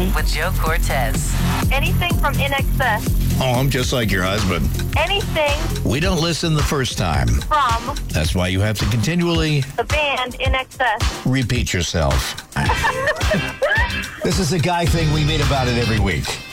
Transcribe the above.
morning with Joe Cortez. Anything from In Excess. Oh, I'm just like your husband. Anything We don't listen the first time. from That's why you have to continually the band In Excess. repeat yourself. This is a guy thing. We meet about it every week.